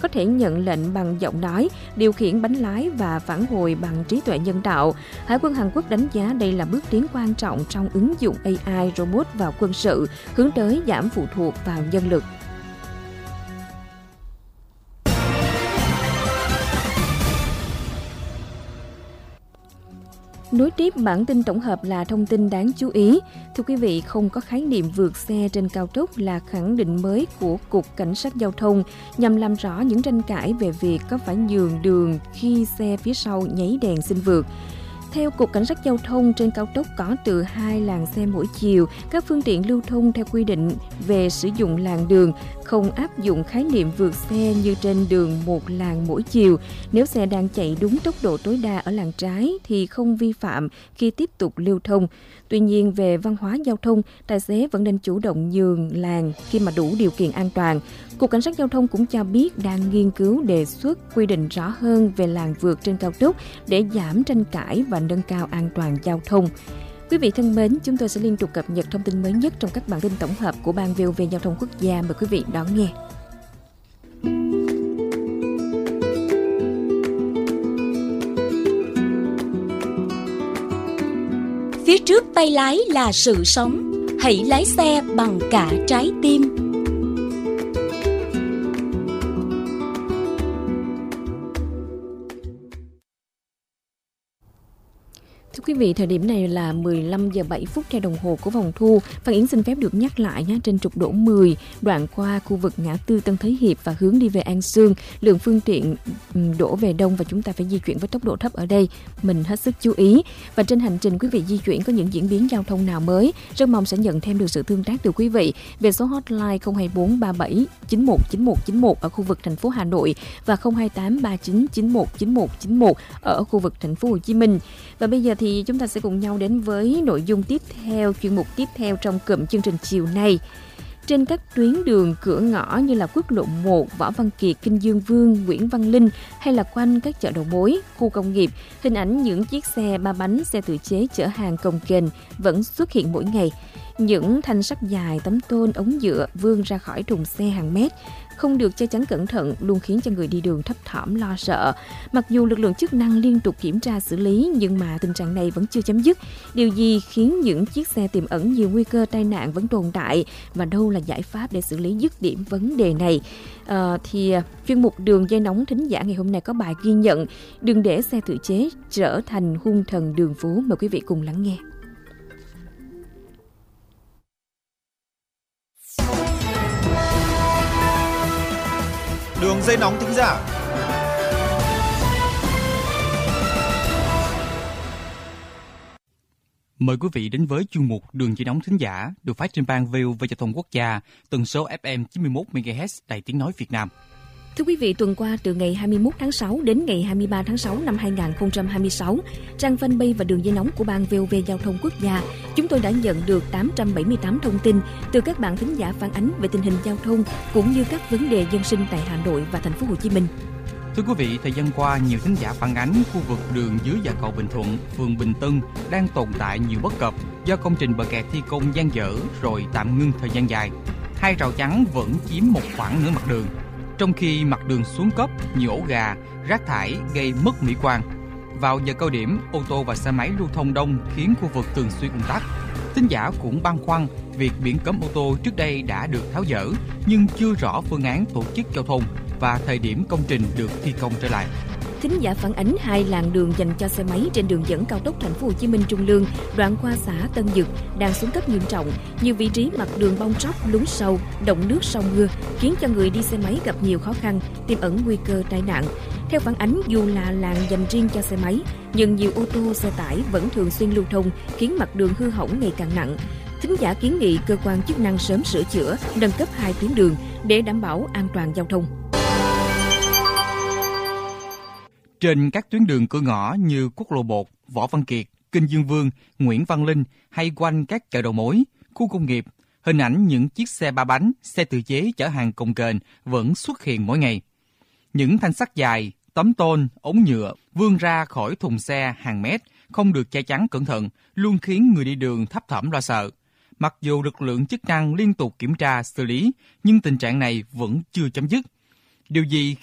có thể nhận lệnh bằng giọng nói, điều khiển bánh lái và phản hồi bằng trí tuệ nhân tạo. Hải quân Hàn Quốc đánh giá đây là bước tiến quan trọng trong ứng dụng AI robot vào quân sự, hướng tới giảm phụ thuộc vào nhân lực. Nối tiếp bản tin tổng hợp là thông tin đáng chú ý. Thưa quý vị, không có khái niệm vượt xe trên cao tốc là khẳng định mới của Cục Cảnh sát Giao thông nhằm làm rõ những tranh cãi về việc có phải nhường đường khi xe phía sau nháy đèn xin vượt. Theo Cục Cảnh sát Giao thông, trên cao tốc có từ 2 làn xe mỗi chiều, các phương tiện lưu thông theo quy định về sử dụng làn đường, không áp dụng khái niệm vượt xe như trên đường một làn mỗi chiều. Nếu xe đang chạy đúng tốc độ tối đa ở làn trái thì không vi phạm khi tiếp tục lưu thông. Tuy nhiên, về văn hóa giao thông, tài xế vẫn nên chủ động nhường làn khi mà đủ điều kiện an toàn. Cục Cảnh sát Giao thông cũng cho biết đang nghiên cứu đề xuất quy định rõ hơn về làn vượt trên cao tốc để giảm tranh cãi và nâng cao an toàn giao thông. Quý vị thân mến, chúng tôi sẽ liên tục cập nhật thông tin mới nhất trong các bản tin tổng hợp của Ban VOV Giao thông Quốc gia. Mời quý vị đón nghe. Phía trước tay lái là sự sống, hãy lái xe bằng cả trái tim. Thưa quý vị, thời điểm này là 15 giờ 7 phút theo đồng hồ của vòng thu. Phan Yến xin phép được nhắc lại nhé, trên trục Đỗ 10, đoạn qua khu vực ngã tư Tân Thới Hiệp và hướng đi về An Sương, lượng phương tiện đổ về đông và chúng ta phải di chuyển với tốc độ thấp ở đây. Mình hết sức chú ý. Và trên hành trình quý vị di chuyển có những diễn biến giao thông nào mới, rất mong sẽ nhận thêm được sự tương tác từ quý vị về số hotline 024 37 91 91 91 ở khu vực thành phố Hà Nội và 028 39 91 91 91 ở khu vực thành phố Hồ Chí Minh. Và bây giờ thì chúng ta sẽ cùng nhau đến với nội dung tiếp theo, chuyên mục tiếp theo trong cụm chương trình chiều nay. Trên các tuyến đường cửa ngõ như là quốc lộ 1, Võ Văn Kiệt, Kinh Dương Vương, Nguyễn Văn Linh hay là quanh các chợ đầu mối, khu công nghiệp, hình ảnh những chiếc xe ba bánh, xe tự chế chở hàng cồng kềnh vẫn xuất hiện mỗi ngày. Những thanh sắt dài, tấm tôn, ống nhựa vươn ra khỏi thùng xe hàng mét, không được che chắn cẩn thận luôn khiến cho người đi đường thấp thỏm lo sợ. Mặc dù lực lượng chức năng liên tục kiểm tra xử lý nhưng mà tình trạng này vẫn chưa chấm dứt. Điều gì khiến những chiếc xe tiềm ẩn nhiều nguy cơ tai nạn vẫn tồn tại và đâu là giải pháp để xử lý dứt điểm vấn đề này? Chuyên mục Đường dây nóng thính giả ngày hôm nay có bài ghi nhận đừng để xe tự chế trở thành hung thần đường phố. Mời quý vị cùng lắng nghe. Đường dây nóng thính giả. Mời quý vị đến với chuyên mục Đường dây nóng thính giả được phát trên Ban VOV Giao thông Quốc gia, tần số FM 91 MHz Đài Tiếng nói Việt Nam. Thưa quý vị, tuần qua từ ngày 21 tháng 6 đến ngày 23 tháng 6 năm 2026, trang fanpage và đường dây nóng của Ban VOV Giao thông Quốc gia, chúng tôi đã nhận được 878 thông tin từ các bạn thính giả phản ánh về tình hình giao thông cũng như các vấn đề dân sinh tại Hà Nội và thành phố Hồ Chí Minh. Thưa quý vị, thời gian qua, nhiều thính giả phản ánh khu vực đường dưới dạ cầu Bình Thuận, phường Bình Tân đang tồn tại nhiều bất cập do công trình bờ kè thi công dang dở rồi tạm ngưng thời gian dài. Hai rào chắn vẫn chiếm một khoảng nửa mặt đường. Trong khi mặt đường xuống cấp, nhiều ổ gà, rác thải gây mất mỹ quan. Vào giờ cao điểm, ô tô và xe máy lưu thông đông khiến khu vực thường xuyên ùn tắc. Thính giả cũng băn khoăn việc biển cấm ô tô trước đây đã được tháo dỡ, nhưng chưa rõ phương án tổ chức giao thông và thời điểm công trình được thi công trở lại. Thính giả phản ánh hai làn đường dành cho xe máy trên đường dẫn cao tốc thành phố Hồ Chí Minh Trung Lương, đoạn qua xã Tân Dực đang xuống cấp nghiêm trọng. Nhiều vị trí mặt đường bong tróc, lún sâu, đọng nước sau mưa khiến cho người đi xe máy gặp nhiều khó khăn, tiềm ẩn nguy cơ tai nạn. Theo phản ánh, dù là làn dành riêng cho xe máy, nhưng nhiều ô tô, xe tải vẫn thường xuyên lưu thông, khiến mặt đường hư hỏng ngày càng nặng. Thính giả kiến nghị cơ quan chức năng sớm sửa chữa, nâng cấp hai tuyến đường để đảm bảo an toàn giao thông. Trên các tuyến đường cửa ngõ như quốc lộ 1, Võ Văn Kiệt, Kinh Dương Vương, Nguyễn Văn Linh hay quanh các chợ đầu mối, khu công nghiệp, hình ảnh những chiếc xe ba bánh, xe tự chế chở hàng cồng kềnh vẫn xuất hiện mỗi ngày. Những thanh sắt dài, tấm tôn, ống nhựa vươn ra khỏi thùng xe hàng mét, không được che chắn cẩn thận, luôn khiến người đi đường thấp thỏm lo sợ. Mặc dù lực lượng chức năng liên tục kiểm tra, xử lý, nhưng tình trạng này vẫn chưa chấm dứt. Điều gì